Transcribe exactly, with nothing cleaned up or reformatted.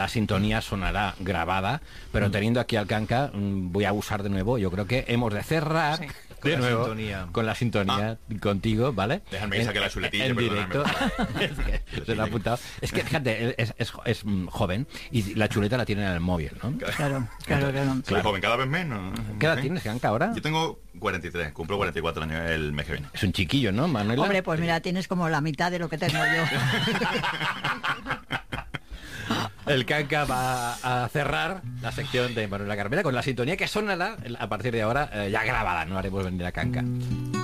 La sintonía sonará grabada, pero mm. teniendo aquí al Kanka, voy a abusar de nuevo. Yo creo que hemos de cerrar sí. de con nuevo la sintonía. con la sintonía ah. contigo, ¿vale? Déjame que saque la chuletilla, en directo. Es que se lo ha apuntado. Es que, fíjate, es, es, es joven y la chuleta la tiene en el móvil, ¿no? Claro, claro, claro. Soy claro. joven cada vez menos. ¿Qué edad tienes, Kanka, ahora? Yo tengo cuarenta y tres, cumplo cuarenta y cuatro años el mes que viene. Es un chiquillo, ¿no, Manuela? Hombre, pues mira, tienes como la mitad de lo que tengo yo. El Kanka va a cerrar la sección de Manuela Carmena con la sintonía que sonará a partir de ahora, eh, ya grabada, no haremos venir a Kanka.